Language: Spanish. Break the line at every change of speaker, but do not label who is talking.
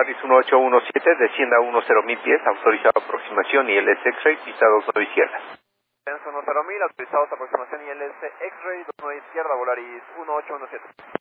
Volaris 1817, descienda a 10.000 pies, autorizado aproximación ILS X-Ray, pista 29 izquierda.
Descenso 10.000, autorizados aproximación ILS X-Ray, 29 izquierda, Volaris 1817.